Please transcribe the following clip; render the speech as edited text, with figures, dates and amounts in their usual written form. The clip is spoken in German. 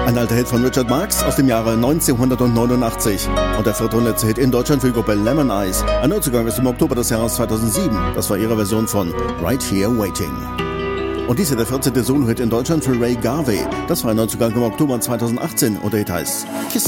Ein alter Hit von Richard Marx aus dem Jahre 1989. Und der vierte und letzte Hit in Deutschland für die Gruppe Lemon Eyes. Ein Neuzugang ist im Oktober des Jahres 2007. Das war ihre Version von Right Here Waiting. Und dies ist der 14. Solo-Hit in Deutschland für Ray Garvey. Das war ein Neuzugang im Oktober 2018 und der Hit heißt Kiss